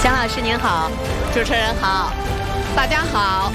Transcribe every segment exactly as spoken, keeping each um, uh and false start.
姜老师您好。 主持人好，大家好。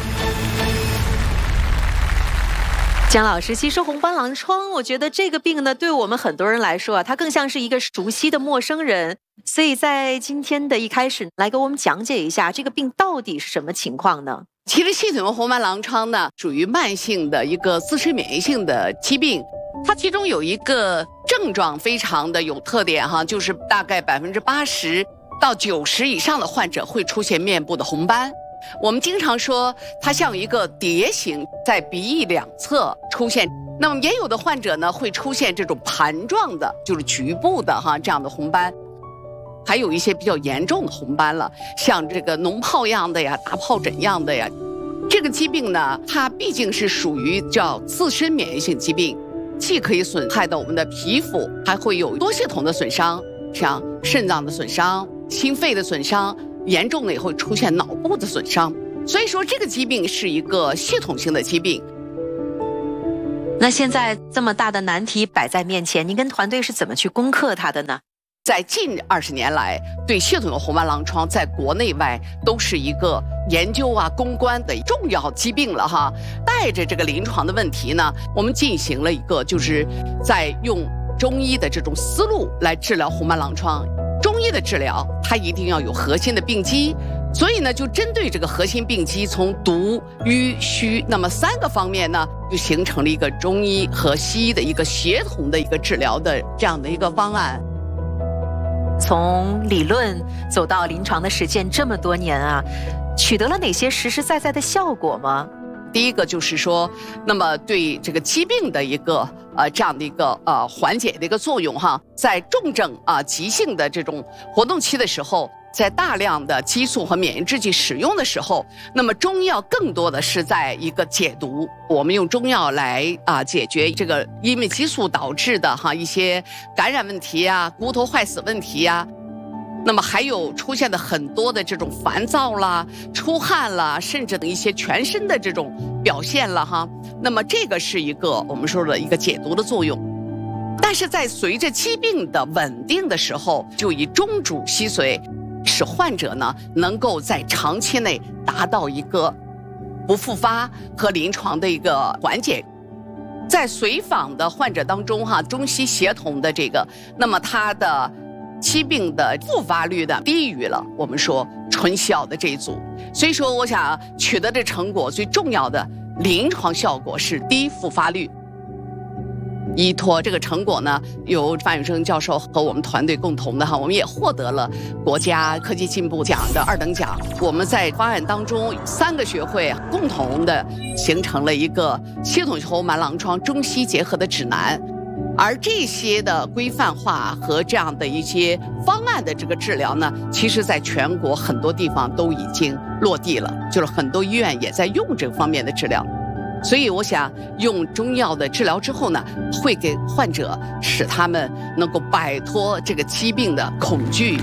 姜老师，其实红斑狼疮，我觉得这个病呢，对我们很多人来说啊，它更像是一个熟悉的陌生人。所以在今天的一开始，来给我们讲解一下这个病到底是什么情况呢？ 其实细腿红斑狼疮呢，属于慢性的一个自身免疫性的疾病，它其中有一个症状非常的有特点哈，就是大概百分之八十到九十以上的患者会出现面部的红斑。我们经常说它像一个蝶形，在鼻翼两侧出现。那么也有的患者呢会出现这种盘状的，就是局部的哈这样的红斑。还有一些比较严重的红斑了，像这个脓疱样的呀、大疱疹样的呀。这个疾病呢，它毕竟是属于叫自身免疫性疾病，既可以损害到我们的皮肤，还会有多系统的损伤，像肾脏的损伤、心肺的损伤，严重的也会出现脑部的损伤。所以说这个疾病是一个系统性的疾病。 那现在这么大的难题摆在面前，您跟团队是怎么去攻克它的呢？ 在近二十年来，对系统的红斑狼疮在国内外都是一个研究啊、攻关的重要疾病了哈。带着这个临床的问题呢，我们进行了一个，就是在用中医的这种思路来治疗红斑狼疮。中医的治疗，它一定要有核心的病机，所以呢，就针对这个核心病机，从毒、瘀、虚，那么三个方面呢，就形成了一个中医和西医的一个协同的一个治疗的这样的一个方案。 从理论走到临床的实践这么多年啊，取得了哪些实实在在的效果吗？ 第一个就是说，那么对这个疾病的一个呃这样的一个呃缓解的一个作用哈，在重症啊、呃、急性的这种活动期的时候，在大量的激素和免疫制剂使用的时候，那么中药更多的是在一个解毒，我们用中药来啊、呃、解决这个因为激素导致的哈一些感染问题呀、骨头坏死问题呀。那么还有出现的很多的这种烦躁啦、出汗啦，甚至的一些全身的这种表现了哈。那么这个是一个我们说的一个解毒的作用。但是在随着疾病的稳定的时候，就以中主西随，使患者呢能够在长期内达到一个不复发和临床的一个缓解。在随访的患者当中哈，中西协同的这个，那么它的疾病的复发率呢低于了我们说纯西药的这一组。所以说我想取得的成果最重要的临床效果是低复发率。依托这个成果呢，由范宇生教授和我们团队共同的哈，我们也获得了国家科技进步奖的二等奖。我们在方案当中三个学会共同的形成了一个系统性红斑狼疮中西结合的指南。而这些的规范化和这样的一些方案的这个治疗呢，其实在全国很多地方都已经落地了，就是很多医院也在用这方面的治疗。所以我想用中药的治疗之后呢，会给患者使他们能够摆脱这个疾病的恐惧。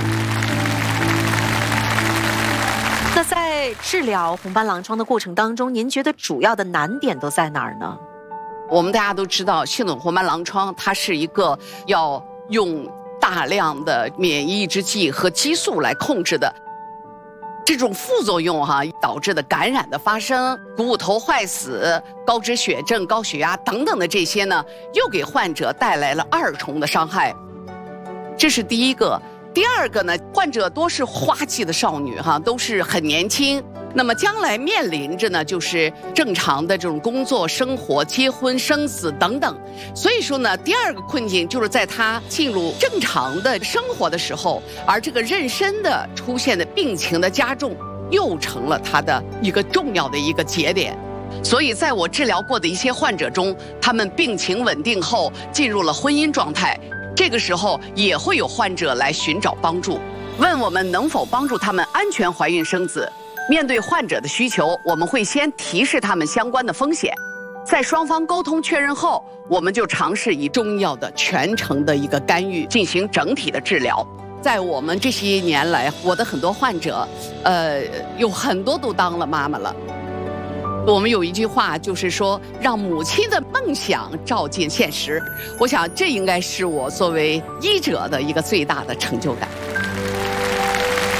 那在治疗红斑狼疮的过程当中，您觉得主要的难点都在哪儿呢？ 我们大家都知道，系统红斑狼疮它是一个要用大量的免疫抑制剂和激素来控制的，这种副作用哈、啊、导致的感染的发生、骨头坏死、高脂血症、高血压等等的这些呢，又给患者带来了二重的伤害。这是第一个。第二个呢，患者多是花季的少女哈，都是很年轻。那么将来面临着呢，就是正常的这种工作、生活、结婚、生死等等。所以说呢，第二个困境就是在她进入正常的生活的时候，而这个妊娠的出现的病情的加重，又成了她的一个重要的一个节点。所以在我治疗过的一些患者中，他们病情稳定后进入了婚姻状态。这个时候也会有患者来寻找帮助，问我们能否帮助他们安全怀孕生子。面对患者的需求，我们会先提示他们相关的风险，在双方沟通确认后，我们就尝试以中药的全程的一个干预进行整体的治疗。在我们这些年来，我的很多患者，呃，有很多都当了妈妈了。我们有一句话就是说，让母亲的梦想照进现实。我想这应该是我作为医者的一个最大的成就感。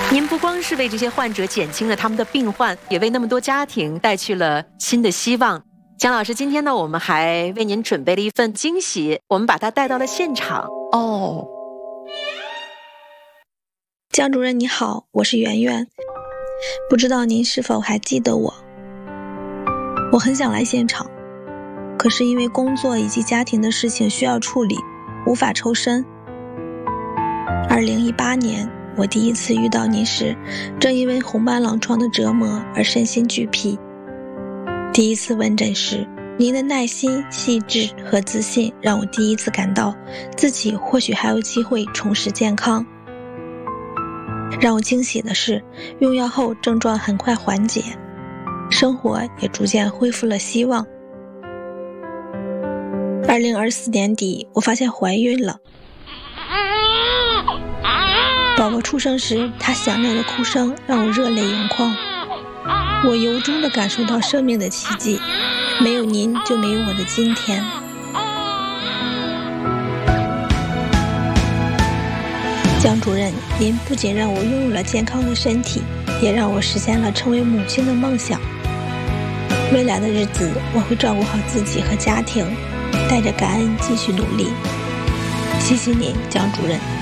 您不光是为这些患者减轻了他们的病患，也为那么多家庭带去了新的希望。姜老师，今天呢，我们还为您准备了一份惊喜，我们把它带到了现场。 哦， 姜主任你好，我是圆圆，不知道您是否还记得我？我很想来现场，可是因为工作以及家庭的事情需要处理，无法抽身。二零一八年我第一次遇到您时，正因为红斑狼疮的折磨而身心俱疲。第一次问诊时，您的耐心、细致和自信让我第一次感到自己或许还有机会重拾健康。让我惊喜的是，用药后症状很快缓解，生活也逐渐恢复了希望。二零二四年底，我发现怀孕了。宝宝出生时，他响亮的哭声让我热泪盈眶。我由衷地感受到生命的奇迹，没有您就没有我的今天。姜主任，您不仅让我拥有了健康的身体，也让我实现了成为母亲的梦想。未来的日子，我会照顾好自己和家庭，带着感恩继续努力。谢谢您，姜主任。